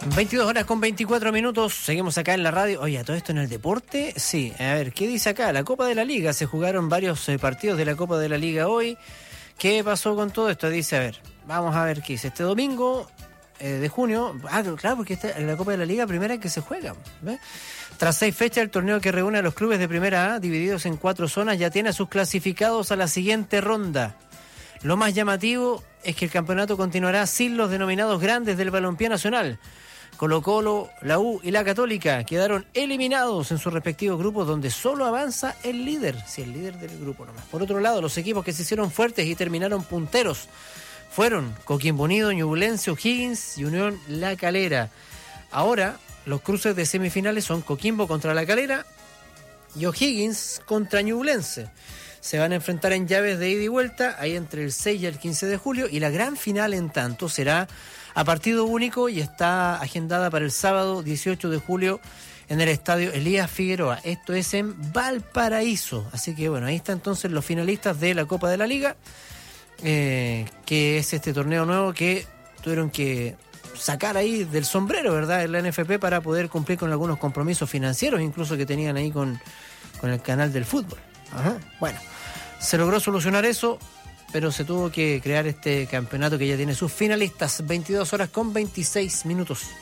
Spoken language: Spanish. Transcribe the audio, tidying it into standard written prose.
22 horas con 24 minutos, seguimos acá en la radio. Oye, ¿todo esto en el deporte? Sí, a ver, ¿qué dice acá? La Copa de la Liga, se jugaron varios partidos de la Copa de la Liga hoy. ¿Qué pasó con todo esto? Dice, a ver, vamos a ver qué dice. Este domingo de junio, claro, porque esta es la Copa de la Liga primera que se juega, ¿ves? Tras 6 fechas, el torneo que reúne a los clubes de Primera A, divididos en 4 zonas, ya tiene a sus clasificados a la siguiente ronda. Lo más llamativo es que el campeonato continuará sin los denominados grandes del balompié nacional. Colo-Colo, la U y la Católica quedaron eliminados en sus respectivos grupos, donde solo avanza el líder, el líder del grupo nomás. Por otro lado, los equipos que se hicieron fuertes y terminaron punteros fueron Coquimbo Unido, Ñublense, O'Higgins y Unión La Calera. Ahora, los cruces de semifinales son Coquimbo contra La Calera y O'Higgins contra Ñublense. Se van a enfrentar en llaves de ida y vuelta, ahí entre el 6 y el 15 de julio, y la gran final, en tanto, será a partido único y está agendada para el sábado 18 de julio en el estadio Elías Figueroa. Esto es en Valparaíso. Así que bueno, ahí están entonces los finalistas de la Copa de la Liga, que es este torneo nuevo que tuvieron que sacar ahí del sombrero, ¿verdad?, en la NFP para poder cumplir con algunos compromisos financieros, incluso que tenían ahí con el canal del fútbol. Ajá. Bueno, se logró solucionar eso, pero se tuvo que crear este campeonato que ya tiene sus finalistas. 22 horas con 26 minutos.